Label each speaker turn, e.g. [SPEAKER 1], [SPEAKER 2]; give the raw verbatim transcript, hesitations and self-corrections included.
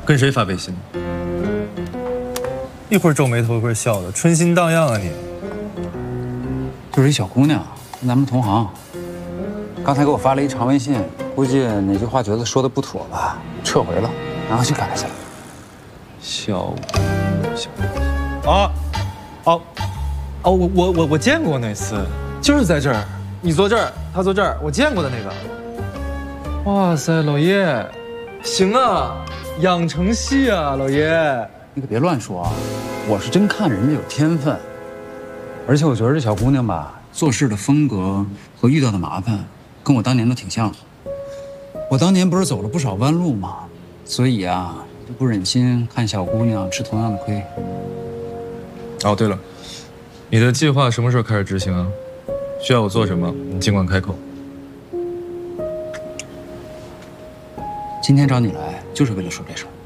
[SPEAKER 1] 跟谁发微信？一会儿皱眉头，一会儿笑的，春心荡漾啊你！
[SPEAKER 2] 就是一小姑娘，跟咱们同行，刚才给我发了一长微信，估计哪句话觉得说的不妥吧，撤回了，然后去改去了。
[SPEAKER 1] 小小啊，哦哦，我我我我见过那次，就是在这儿，你坐这儿，他坐这儿，我见过的那个。哇塞，老爷，行啊，养成系啊，老爷。
[SPEAKER 2] 你可别乱说啊，我是真看人家有天分，而且我觉得这小姑娘吧，做事的风格和遇到的麻烦，跟我当年都挺像的。我当年不是走了不少弯路吗？所以啊，就不忍心看小姑娘吃同样的亏。
[SPEAKER 1] 哦，对了，你的计划什么时候开始执行啊？需要我做什么，你尽管开口。
[SPEAKER 2] 今天找你来，就是为了说这事儿。